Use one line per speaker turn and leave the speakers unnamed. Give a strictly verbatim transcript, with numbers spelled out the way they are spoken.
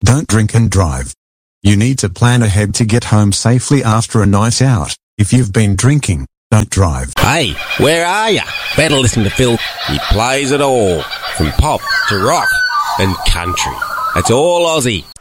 Don't drink and drive. You need to plan ahead to get home safely after a night out. If you've been drinking, don't drive.
Hey, where are ya? Better listen to Phil. He plays it all, from pop to rock and country. It's all Aussie.